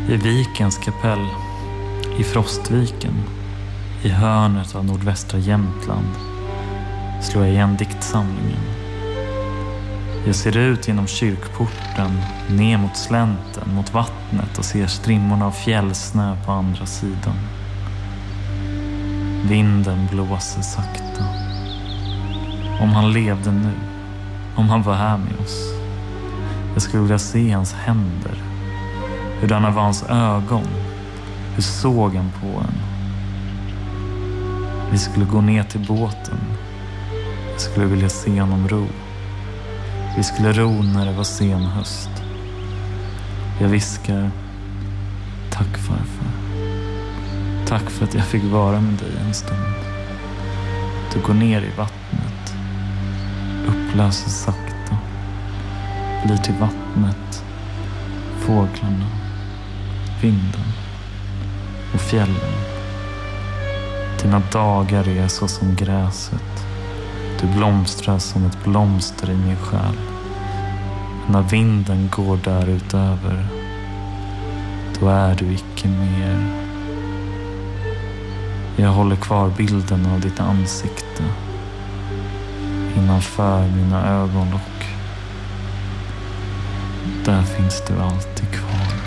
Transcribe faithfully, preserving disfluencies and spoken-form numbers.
I Vikens kapell, i Frostviken, i hörnet av nordvästra Jämtland, slår jag igen diktsamlingen. Jag ser ut genom kyrkporten, ner mot slänten, mot vattnet och ser strimmorna av fjällsnö på andra sidan. Vinden blåser sakta. Om han levde nu, om han var här med oss. Jag skulle vilja se hans händer. Hurdana var hans ögon? Hur såg han på en? Vi skulle gå ner till båten. Jag skulle vilja se honom ro. Vi skulle ro när det var sen höst. Jag viskar: tack farfar. Tack för att jag fick vara med dig en stund. Du går ner i vattnet, upplöser sakta, blir till vattnet, fåglarna, vinden och fjällen. Dina dagar är så som gräset. Du blomstrar som ett blomster i min själ. När vinden går där utöver, då är du icke mer. Jag håller kvar bilden av ditt ansikte innanför mina ögonlock. Där finns du alltid kvar.